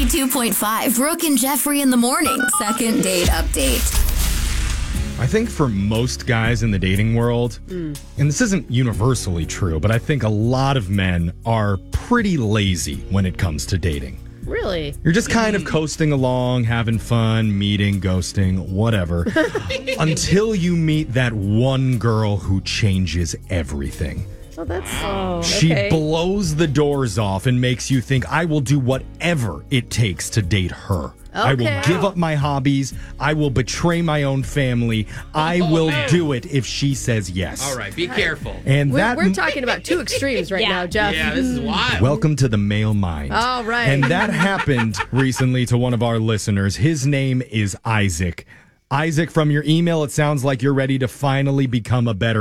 92.5 Brooke and Jeffrey in the morning. Second date update. I think for most guys in the dating world, and this isn't universally true, but I think a lot of men are pretty lazy when it comes to dating. Really? You're just kind of coasting along, having fun, meeting, ghosting, whatever, until you meet that one girl who changes everything. Oh, that's... She blows the doors off and makes you think, I will do whatever it takes to date her. I will give up my hobbies. I will betray my own family. I will do it if she says yes. All right, be careful. And we're talking about two extremes right now, Jeff. Yeah, this is wild. Welcome to the male mind. All right. And that happened recently to one of our listeners. His name is Isaac. Isaac, from your email, it sounds like you're ready to finally become a better